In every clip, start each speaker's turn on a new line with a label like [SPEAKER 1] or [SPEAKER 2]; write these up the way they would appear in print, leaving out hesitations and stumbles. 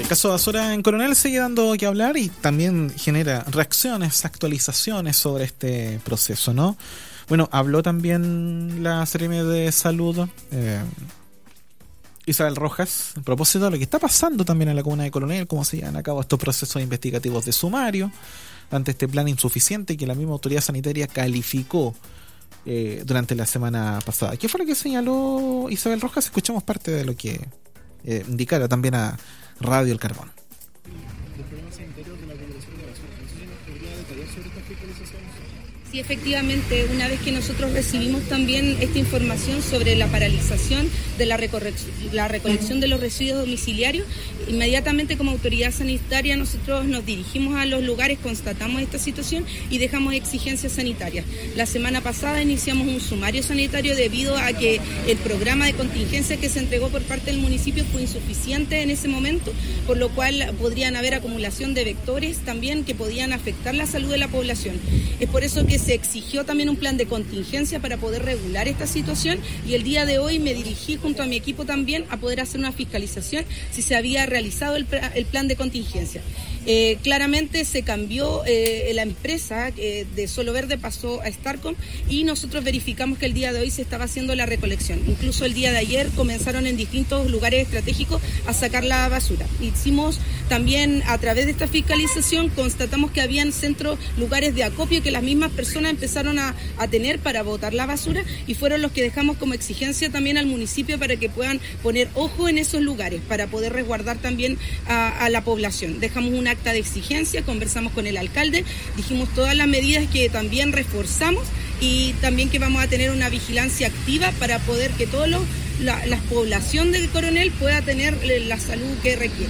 [SPEAKER 1] El caso de basura en Coronel sigue dando que hablar y también genera reacciones, actualizaciones sobre este proceso, ¿no? Bueno, habló también la Seremi de Salud, Isabel Rojas, a propósito de lo que está pasando también en la comuna de Coronel, cómo se llevan a cabo estos procesos investigativos de sumario ante este plan insuficiente que la misma autoridad sanitaria calificó durante la semana pasada. ¿Qué fue lo que señaló Isabel Rojas? Escuchamos parte de lo que indicara también a Radio El Carbón.
[SPEAKER 2] Los programas sanitarios de la regulación de basura. No sé si nos podría detallar sobre esta fiscalización.
[SPEAKER 3] Sí, efectivamente, una vez que nosotros recibimos también esta información sobre la paralización de la recolección de los residuos domiciliarios, inmediatamente como autoridad sanitaria nosotros nos dirigimos a los lugares, constatamos esta situación y dejamos exigencias sanitarias. La semana pasada iniciamos un sumario sanitario debido a que el programa de contingencia que se entregó por parte del municipio fue insuficiente en ese momento, por lo cual podrían haber acumulación de vectores también que podían afectar la salud de la población. Es por eso que se exigió también un plan de contingencia para poder regular esta situación y el día de hoy me dirigí junto a mi equipo también a poder hacer una fiscalización si se había realizado el plan de contingencia. Claramente se cambió la empresa, de Solo Verde pasó a Starcom y nosotros verificamos que el día de hoy se estaba haciendo la recolección. Incluso el día de ayer comenzaron en distintos lugares estratégicos a sacar la basura. Hicimos también a través de esta fiscalización, constatamos que habían lugares de acopio que las mismas personas empezaron a tener para botar la basura y fueron los que dejamos como exigencia también al municipio para que puedan poner ojo en esos lugares para poder resguardar también a la población. Dejamos una acta de exigencia, conversamos con el alcalde, dijimos todas las medidas que también reforzamos y también que vamos a tener una vigilancia activa para poder que toda la población de Coronel pueda tener la salud que requiere.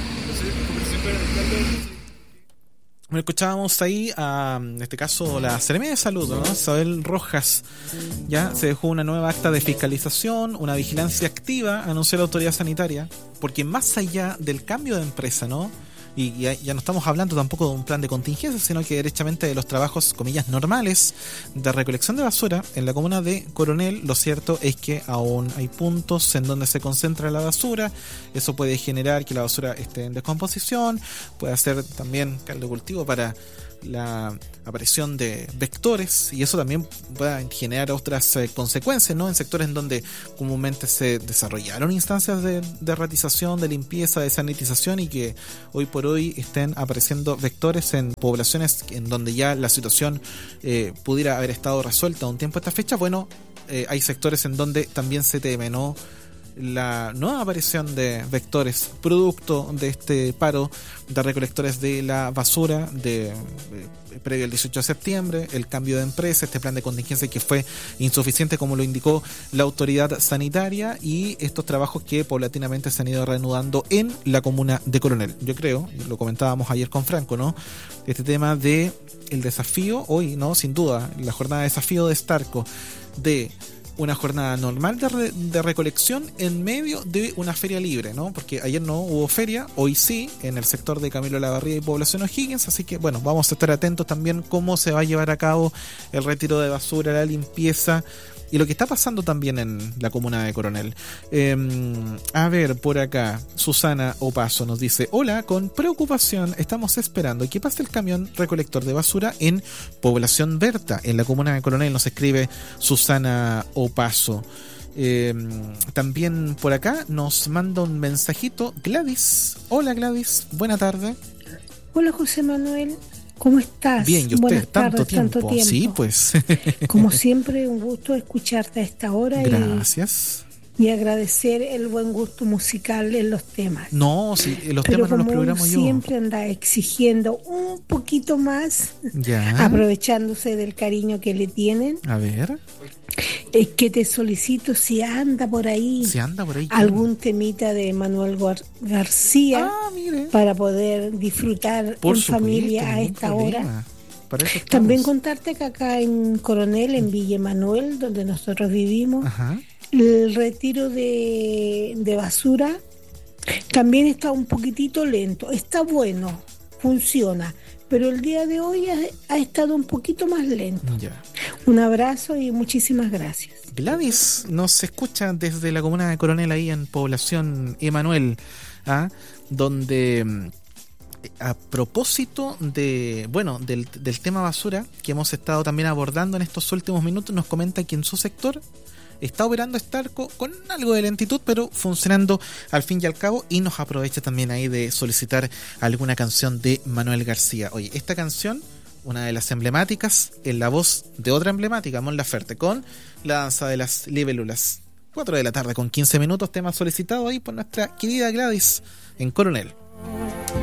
[SPEAKER 1] Bueno, escuchábamos ahí en este caso la Seremi de Salud, ¿no? Isabel Rojas. Ya se dejó una nueva acta de fiscalización, una vigilancia activa, anunció la autoridad sanitaria, porque más allá del cambio de empresa, ¿no? Y ya no estamos hablando tampoco de un plan de contingencia, sino que derechamente de los trabajos, comillas, normales de recolección de basura en la comuna de Coronel. Lo cierto es que aún hay puntos en donde se concentra la basura. Eso puede generar que la basura esté en descomposición, puede hacer también caldo de cultivo para la aparición de vectores y eso también puede generar otras consecuencias, ¿no? En sectores en donde comúnmente se desarrollaron instancias de ratización, de limpieza, de sanitización y que hoy por hoy estén apareciendo vectores en poblaciones en donde ya la situación pudiera haber estado resuelta un tiempo a esta fecha. Bueno, hay sectores en donde también se teme, ¿no?, la nueva aparición de vectores producto de este paro de recolectores de la basura previo al 18 de septiembre, el cambio de empresa, este plan de contingencia que fue insuficiente como lo indicó la autoridad sanitaria y estos trabajos que paulatinamente se han ido reanudando en la comuna de Coronel. Yo creo, lo comentábamos ayer con Franco, ¿no?, este tema de el desafío hoy, ¿no?, sin duda, la jornada de desafío de Starco, de una jornada normal de recolección en medio de una feria libre, ¿no? Porque ayer no hubo feria, hoy sí, en el sector de Camilo Lavarría y Población O'Higgins, así que bueno, vamos a estar atentos también cómo se va a llevar a cabo el retiro de basura, la limpieza y lo que está pasando también en la comuna de Coronel. A ver, por acá, Susana Opaso nos dice: hola, con preocupación estamos esperando que pase el camión recolector de basura en Población Berta, en la comuna de Coronel, nos escribe Susana Opaso. También por acá nos manda un mensajito Gladys. Hola Gladys, buena tarde.
[SPEAKER 4] Hola José Manuel, ¿cómo estás?
[SPEAKER 1] Bien, ¿y usted?
[SPEAKER 4] Buenas
[SPEAKER 1] tanto
[SPEAKER 4] tardes,
[SPEAKER 1] tiempo. Sí, pues.
[SPEAKER 4] Como siempre, un gusto escucharte a esta hora.
[SPEAKER 1] Gracias.
[SPEAKER 4] Y agradecer el buen gusto musical en los temas.
[SPEAKER 1] No, sí, los temas no los programo yo.
[SPEAKER 4] Siempre anda exigiendo un poquito más,
[SPEAKER 1] ya,
[SPEAKER 4] aprovechándose del cariño que le tienen.
[SPEAKER 1] A ver.
[SPEAKER 4] Es que te solicito si anda por ahí algún temita de Manuel García para poder disfrutar por en familia a esta hora. También contarte que acá en Coronel, en Villa Manuel, donde nosotros vivimos, el retiro de basura también está un poquitito lento. Está bueno, funciona, pero el día de hoy ha estado un poquito más lento.
[SPEAKER 1] Ya.
[SPEAKER 4] Un abrazo y muchísimas gracias.
[SPEAKER 1] Gladys nos escucha desde la comuna de Coronel, ahí en Población Emanuel. donde a propósito del tema basura que hemos estado también abordando en estos últimos minutos, nos comenta que en su sector está operando Estarco con algo de lentitud, pero funcionando al fin y al cabo, y nos aprovecha también ahí de solicitar alguna canción de Manuel García. Oye, esta canción, una de las emblemáticas, en la voz de otra emblemática, Mon Laferte, con La danza de las libélulas. 4 de la tarde con 15 minutos, tema solicitado ahí por nuestra querida Gladys en Coronel.